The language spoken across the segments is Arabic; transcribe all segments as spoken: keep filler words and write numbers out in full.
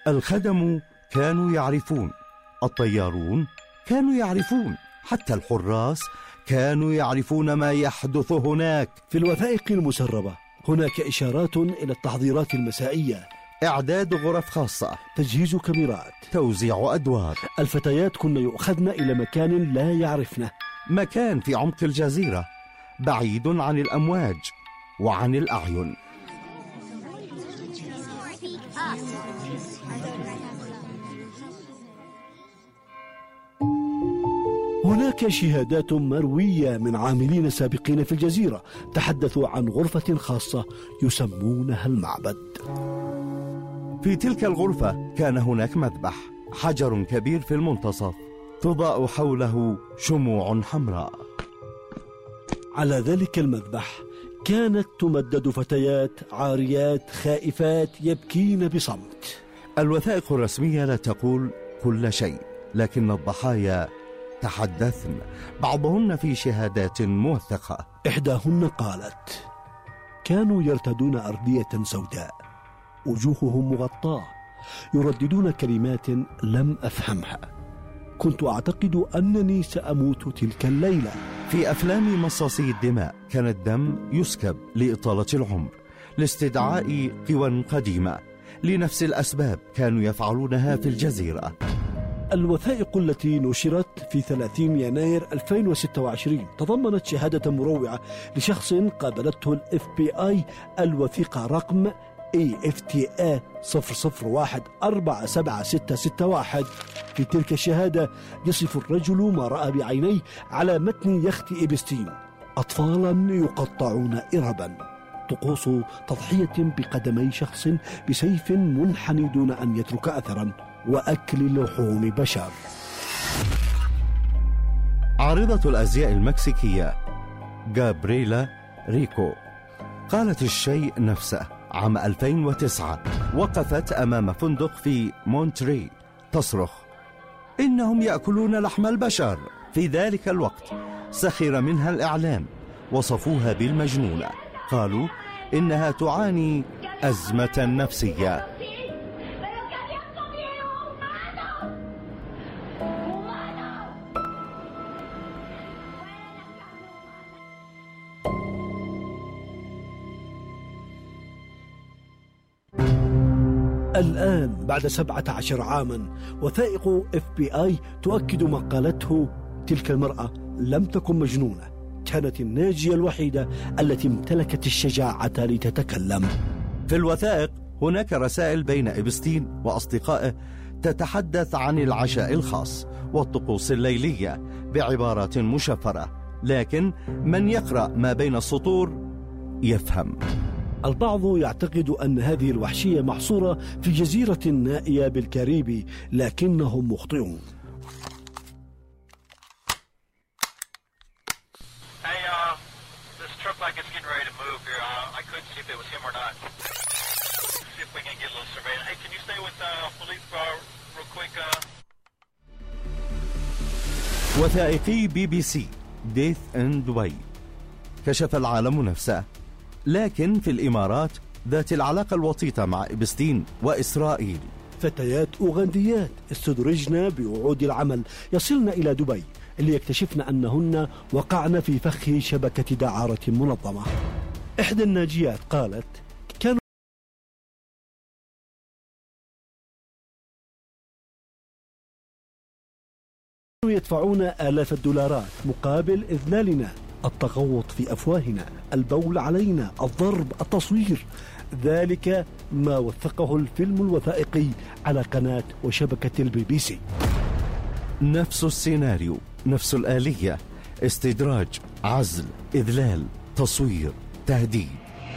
الخدم كانوا يعرفون، الطيارون كانوا يعرفون، حتى الحراس كانوا يعرفون ما يحدث هناك. في الوثائق المسربة هناك إشارات إلى التحضيرات المسائية، إعداد غرف خاصة، تجهيز كاميرات، توزيع أدوار. الفتيات كن يؤخذن إلى مكان لا يعرفنه، مكان في عمق الجزيرة بعيد عن الأمواج وعن الأعين. هناك شهادات مروية من عاملين سابقين في الجزيرة تحدثوا عن غرفة خاصة يسمونها المعبد. في تلك الغرفة كان هناك مذبح، حجر كبير في المنتصف تضاء حوله شموع حمراء. على ذلك المذبح كانت تمدد فتيات عاريات خائفات يبكين بصمت. الوثائق الرسمية لا تقول كل شيء، لكن الضحايا تحدثن، بعضهن في شهادات موثقة. إحداهن قالت: كانوا يرتدون أردية سوداء، وجوههم مغطاة، يرددون كلمات لم أفهمها، كنت أعتقد أنني سأموت تلك الليلة. في أفلام مصاصي الدماء كان الدم يسكب لإطالة العمر، لاستدعاء قوى قديمة، لنفس الأسباب كانوا يفعلونها في الجزيرة. الوثائق التي نشرت في ثلاثين يناير ألفين وستة وعشرين تضمنت شهادة مروعة لشخص قابلته الاف بي اي، الوثيقة رقم اي اف تي اي صفر صفر واحد أربعة سبعة ستة ستة واحد. في تلك الشهادة يصف الرجل ما رأى بعينيه على متن يخت إبستين: أطفالا يقطعون إربا، طقوس تضحية بقدمي شخص بسيف منحني دون أن يترك أثرا، وأكل لحوم بشر. عارضة الأزياء المكسيكية غابرييلا ريكو قالت الشيء نفسه. عام ألفين وتسعة وقفت أمام فندق في مونتري تصرخ: إنهم يأكلون لحم البشر. في ذلك الوقت سخر منها الإعلام، وصفوها بالمجنونة، قالوا إنها تعاني أزمة نفسية. الآن بعد سبعة عشر عاما وثائق اف بي اي تؤكد ما قالته تلك المرأة لم تكن مجنونة، كانت الناجية الوحيدة التي امتلكت الشجاعة لتتكلم. في الوثائق هناك رسائل بين إبستين وأصدقائه تتحدث عن العشاء الخاص والطقوس الليلية بعبارات مشفرة، لكن من يقرأ ما بين السطور يفهم. البعض يعتقد أن هذه الوحشية محصورة في جزيرة نائية بالكاريبي، لكنهم مخطئون. وثائقي بي بي سي ديث إن دبي كشف العالم نفسه، لكن في الإمارات ذات العلاقة الوطيدة مع إبستين وإسرائيل فتيات أوغنديات استدرجن بوعود العمل يصلن إلى دبي ليكتشفن أنهن وقعن في فخ شبكة دعارة منظمة. إحدى الناجيات قالت: كانوا يدفعون آلاف الدولارات مقابل إذلالنا، التغوط في أفواهنا، البول علينا، الضرب، التصوير. ذلك ما وثقه الفيلم الوثائقي على قناة وشبكة البي بي سي. نفس السيناريو، نفس الآلية، استدراج، عزل، إذلال، تصوير، تهديد.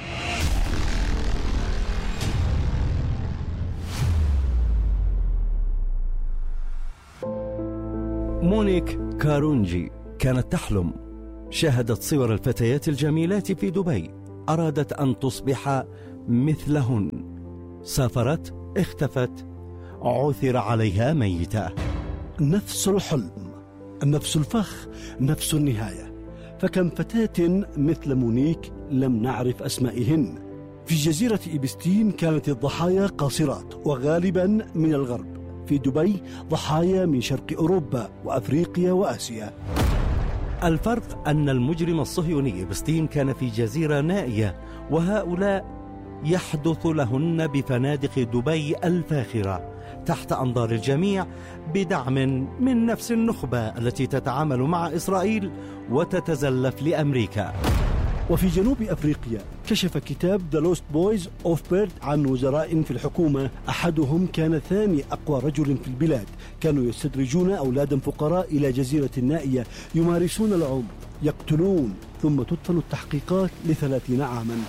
مونيك كارونجي كانت تحلم، شاهدت صور الفتيات الجميلات في دبي، أرادت أن تصبح مثلهن، سافرت، اختفت، عثر عليها ميتة. نفس الحلم، نفس الفخ، نفس النهاية. فكم فتاة مثل مونيك لم نعرف أسمائهن، في جزيرة إبستين كانت الضحايا قاصرات وغالبا من الغرب، في دبي ضحايا من شرق أوروبا وأفريقيا وآسيا. الفرق أن المجرم الصهيوني إبستين كان في جزيرة نائية، وهؤلاء يحدث لهن بفنادق دبي الفاخرة تحت أنظار الجميع بدعم من نفس النخبة التي تتعامل مع إسرائيل وتتزلف لأمريكا. وفي جنوب أفريقيا كشف كتاب The Lost Boys of Bird عن وزراء في الحكومة، أحدهم كان ثاني أقوى رجل في البلاد، كانوا يستدرجون أولادا فقراء إلى جزيرة نائية يمارسون العنف، يقتلون، ثم تدفن التحقيقات لثلاثين عاما.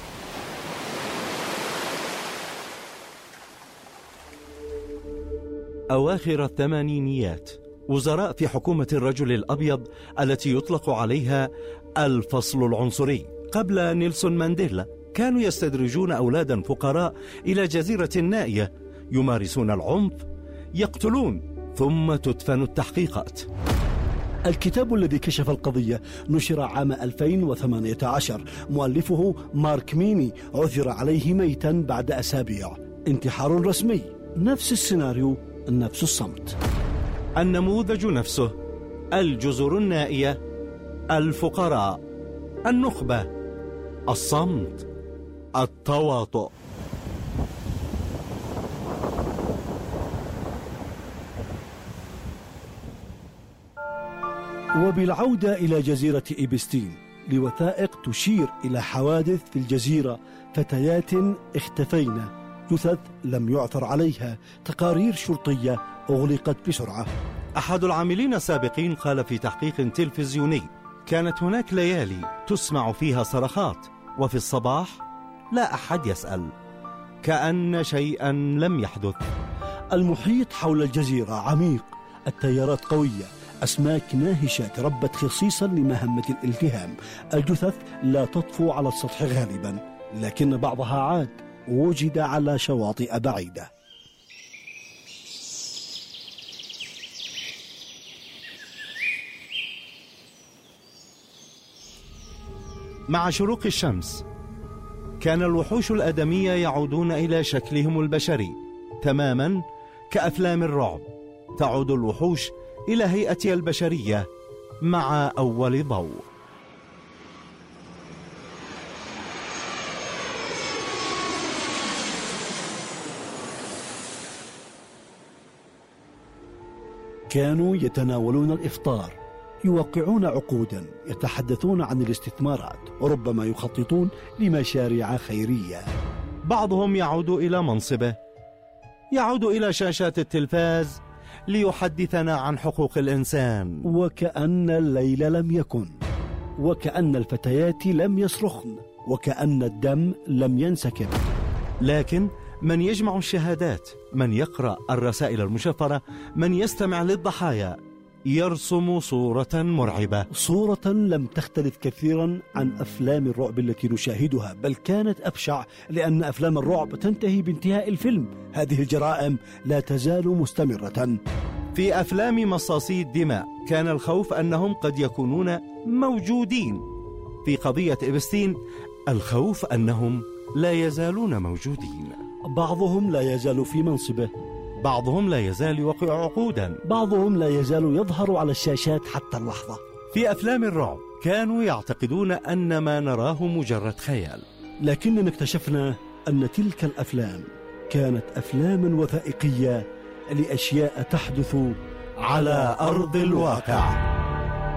أواخر الثمانينيات وزراء في حكومة الرجل الأبيض التي يطلق عليها الفصل العنصري قبل نيلسون مانديلا كانوا يستدرجون أولادا فقراء إلى جزيرة نائية يمارسون العنف، يقتلون، ثم تدفن التحقيقات. الكتاب الذي كشف القضية نشر عام ألفين وثمانية عشر، مؤلفه مارك ميني عثر عليه ميتا بعد أسابيع. انتحار رسمي، نفس السيناريو، نفس الصمت. النموذج نفسه، الجزر النائية، الفقراء، النخبة، الصمت، التواطؤ. وبالعودة إلى جزيرة إبستين، لوثائق تشير إلى حوادث في الجزيرة، فتيات اختفين، جثث لم يعثر عليها، تقارير شرطية أغلقت بسرعة. أحد العاملين السابقين قال في تحقيق تلفزيوني: كانت هناك ليالي تسمع فيها صرخات، وفي الصباح لا أحد يسأل، كأن شيئا لم يحدث. المحيط حول الجزيرة عميق، التيارات قوية، أسماك ناهشة تربت خصيصا لمهمة الالتهام. الجثث لا تطفو على السطح غالبا، لكن بعضها عاد وجد على شواطئ بعيدة. مع شروق الشمس كان الوحوش الآدمية يعودون إلى شكلهم البشري تماما كأفلام الرعب. تعود الوحوش إلى هيئتها البشرية مع أول ضوء. كانوا يتناولون الإفطار، يوقعون عقودا، يتحدثون عن الاستثمارات، وربما يخططون لمشاريع خيرية. بعضهم يعود إلى منصبه، يعود إلى شاشات التلفاز ليحدثنا عن حقوق الإنسان. وكأن الليل لم يكن، وكأن الفتيات لم يصرخن، وكأن الدم لم ينسكب. لكن من يجمع الشهادات، من يقرأ الرسائل المشفرة، من يستمع للضحايا، يرسم صورة مرعبة، صورة لم تختلف كثيرا عن أفلام الرعب التي نشاهدها، بل كانت أبشع، لأن أفلام الرعب تنتهي بانتهاء الفيلم. هذه الجرائم لا تزال مستمرة. في أفلام مصاصي الدماء كان الخوف أنهم قد يكونون موجودين. في قضية إبستين الخوف أنهم لا يزالون موجودين. بعضهم لا يزال في منصبه، بعضهم لا يزال يوقع عقودا، بعضهم لا يزال يظهر على الشاشات حتى اللحظة. في أفلام الرعب كانوا يعتقدون أن ما نراه مجرد خيال، لكننا اكتشفنا أن تلك الأفلام كانت أفلاما وثائقية لأشياء تحدث على أرض الواقع.